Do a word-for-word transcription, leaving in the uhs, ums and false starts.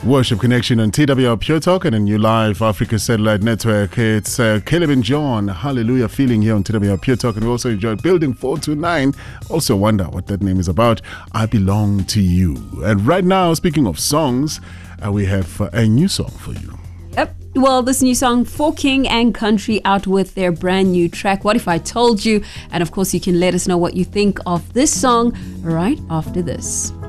Worship Connection on T W R Pure Talk and a new live Africa Satellite Network. It's uh, Caleb and John, Hallelujah, feeling here on T W R Pure Talk. And we also enjoyed Building four two nine. Also wonder what that name is about. I Belong to You. And right now, speaking of songs, uh, we have uh, a new song for you. Yep. Well, this new song, For King and Country, out with their brand new track, What If I Told You? And of course, you can let us know what you think of this song right after this.